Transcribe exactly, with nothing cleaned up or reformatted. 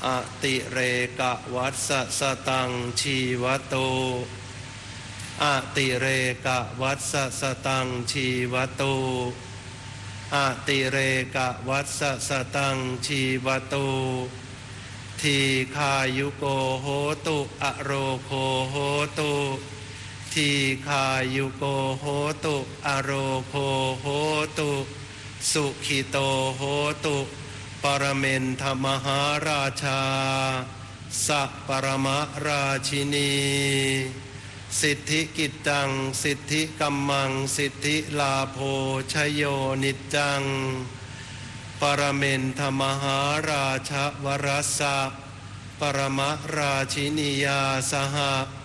อติเรกวัสสตังชีวโตอติเรกวัสสตังชีวโตอติเรกวัสสตังชีวโตทีคายุโกโหตุอโรโคโหตุทีคายุโกโหตุอโรโคโหตุสุขิโตโหตุปรเมนทมหาราชาสัพปรมราชินีสิทธิกิจจังสิทธิกัมมังสิทธิลาโภชโยนิจจังปรเมนทมหาราชวรสะปรมราชินียาสห